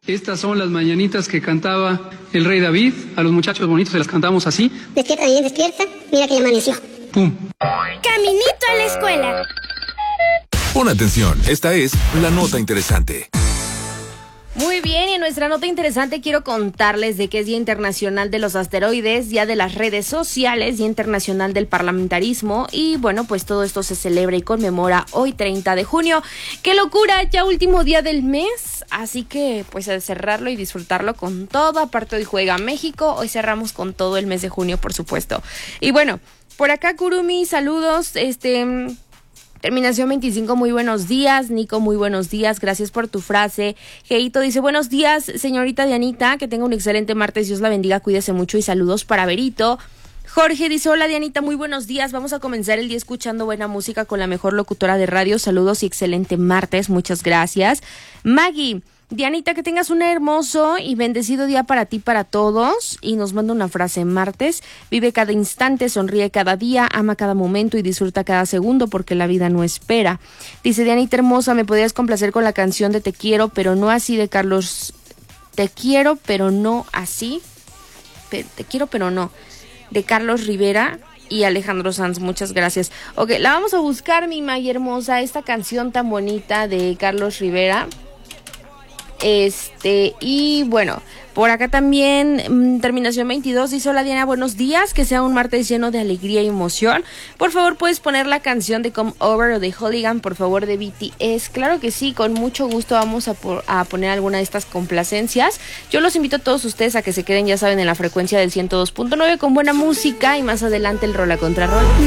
Estas son las mañanitas que cantaba el rey David. A los muchachos bonitos se las cantamos así. Despierta, bien, despierta. Mira que ya amaneció. ¡Pum! Caminito a la escuela. Pon atención, esta es la nota interesante. Muy bien, y en nuestra nota interesante quiero contarles de que es Día Internacional de los Asteroides, Día de las Redes Sociales, Día Internacional del Parlamentarismo, y bueno, pues todo esto se celebra y conmemora hoy 30 de junio. ¡Qué locura! Ya último día del mes, así que pues a cerrarlo y disfrutarlo con todo. Aparte hoy juega México, hoy cerramos con todo el mes de junio, por supuesto. Y bueno, por acá Kurumi, saludos, Terminación 25, muy buenos días. Nico, muy buenos días, gracias por tu frase. Geito dice, buenos días, señorita Dianita, que tenga un excelente martes, Dios la bendiga, cuídese mucho y saludos para Berito. Jorge dice, hola Dianita, muy buenos días, vamos a comenzar el día escuchando buena música con la mejor locutora de radio, saludos y excelente martes, muchas gracias. Maggie, Dianita, que tengas un hermoso y bendecido día para ti, para todos. Y nos manda una frase: martes, vive cada instante, sonríe cada día, ama cada momento y disfruta cada segundo porque la vida no espera. Dice, Dianita hermosa, ¿me podrías complacer con la canción de Te quiero, pero no así de Carlos? Te quiero, pero no así. Te quiero, pero no. De Carlos Rivera y Alejandro Sanz, muchas gracias. Ok, la vamos a buscar, mi May hermosa, esta canción tan bonita de Carlos Rivera. Y bueno, por acá también, terminación 22, dice, hola Diana, buenos días, que sea un martes lleno de alegría y emoción. Por favor, ¿puedes poner la canción de Come Over o de Hooligan, por favor, de BTS? Claro que sí, con mucho gusto vamos a poner alguna de estas complacencias. Yo los invito a todos ustedes a que se queden, ya saben, en la frecuencia del 102.9 con buena música y más adelante el rola contra rola.